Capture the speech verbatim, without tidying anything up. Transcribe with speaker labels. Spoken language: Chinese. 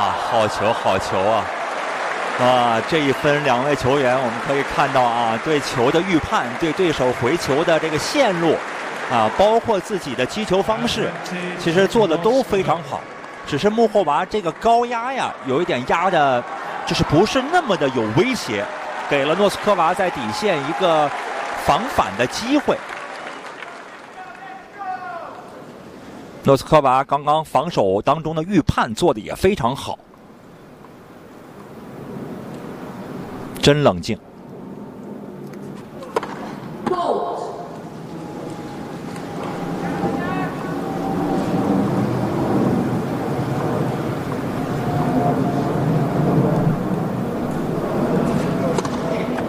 Speaker 1: 哇，好球，好球啊！啊，这一分，两位球员我们可以看到啊，对球的预判，对对手回球的这个线路，啊，包括自己的击球方式，其实做的都非常好。只是穆霍娃这个高压呀，有一点压的，就是不是那么的有威胁，给了诺斯科娃在底线一个防反的机会。诺斯科娃刚刚防守当中的预判做的也非常好。真冷静。